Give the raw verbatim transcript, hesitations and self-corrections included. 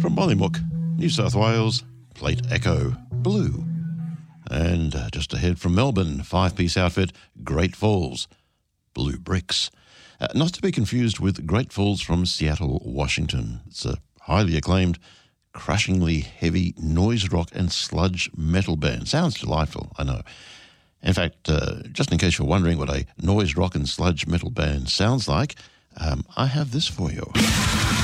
From Mollymook, New South Wales, Plate Echo, Blue. And uh, just ahead from Melbourne, five-piece outfit, Great Falls, Blue Bricks. Uh, not to be confused with Great Falls from Seattle, Washington. It's a highly acclaimed, crushingly heavy noise rock and sludge metal band. Sounds delightful, I know. In fact, uh, just in case you're wondering what a noise rock and sludge metal band sounds like, um, I have this for you.